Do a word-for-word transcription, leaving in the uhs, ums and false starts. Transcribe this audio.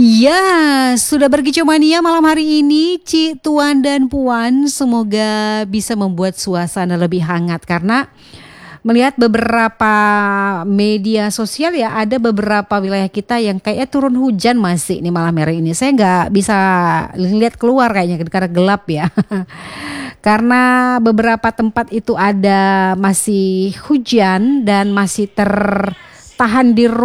Iya, sudah berkicau mania malam hari ini, Ci, Tuan dan Puan. Semoga bisa membuat suasana lebih hangat karena melihat beberapa media sosial ya, ada beberapa wilayah kita yang kayaknya turun hujan masih nih malam hari ini. Saya nggak bisa lihat keluar kayaknya karena gelap ya. Karena beberapa tempat itu ada masih hujan dan masih tertahan di